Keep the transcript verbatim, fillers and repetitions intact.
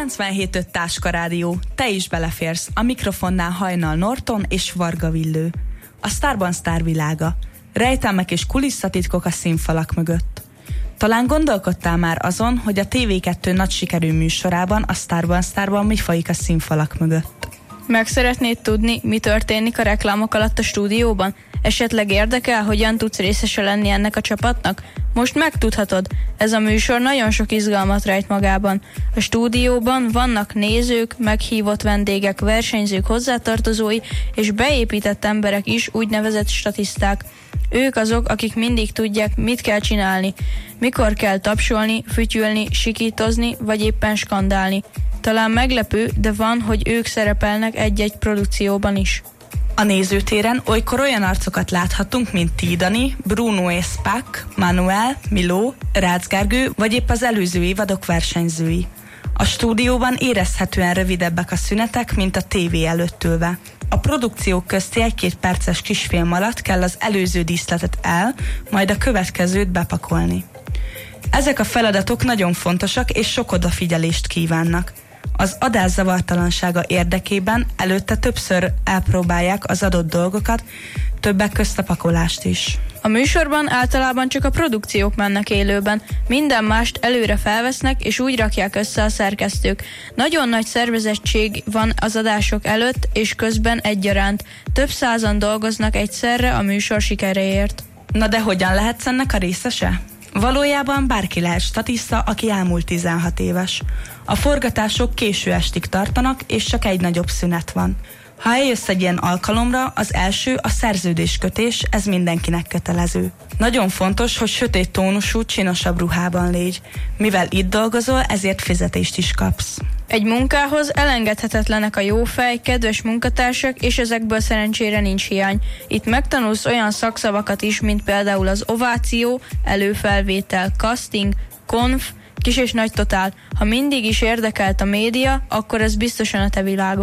kilencvenhét öt Táska Rádió. Te is beleférsz. A mikrofonnál Hajnal Norton és Varga Villő. A Sztárban sztárvilága. Rejtelmek és kulisszatitkok a színfalak mögött. Talán gondolkodtál már azon, hogy a té vé kettő nagy sikerű műsorában, a Sztárban sztárban mi folyik a színfalak mögött? Meg szeretnéd tudni, mi történik a reklámok alatt a stúdióban? Esetleg érdekel, hogyan tudsz részese lenni ennek a csapatnak? Most megtudhatod, ez a műsor nagyon sok izgalmat rejt magában. A stúdióban vannak nézők, meghívott vendégek, versenyzők, hozzátartozói és beépített emberek is, úgynevezett statiszták. Ők azok, akik mindig tudják, mit kell csinálni, mikor kell tapsolni, fütyülni, sikítozni vagy éppen skandálni. Talán meglepő, de van, hogy ők szerepelnek egy-egy produkcióban is. A nézőtéren olykor olyan arcokat láthatunk, mint Tidani, Bruno és Spack, Manuel, Miló, Rácz Gergő, vagy épp az előző évadok versenyzői. A stúdióban érezhetően rövidebbek a szünetek, mint a tévé előtt ülve. A produkciók közti egy-két perces kisfilm alatt kell az előző díszletet el, majd a következőt bepakolni. Ezek a feladatok nagyon fontosak és sok odafigyelést kívánnak. Az adás zavartalansága érdekében előtte többször elpróbálják az adott dolgokat, többek közt a pakolást is. A műsorban általában csak a produkciók mennek élőben, minden mást előre felvesznek és úgy rakják össze a szerkesztők. Nagyon nagy szervezettség van az adások előtt és közben egyaránt. Több százan dolgoznak egyszerre a műsor sikeréért. Na de hogyan lehetsz ennek a részese? Valójában bárki lehet statiszta, aki elmúlt tizenhat éves. A forgatások késő estig tartanak, és csak egy nagyobb szünet van. Ha eljössz egy ilyen alkalomra, az első a szerződéskötés, ez mindenkinek kötelező. Nagyon fontos, hogy sötét tónusú, csinosabb ruhában légy. Mivel itt dolgozol, ezért fizetést is kapsz. Egy munkához elengedhetetlenek a jó fej, kedves munkatársak, és ezekből szerencsére nincs hiány. Itt megtanulsz olyan szakszavakat is, mint például az ováció, előfelvétel, casting, konf, kis és nagy totál. Ha mindig is érdekelt a média, akkor ez biztosan a te világod.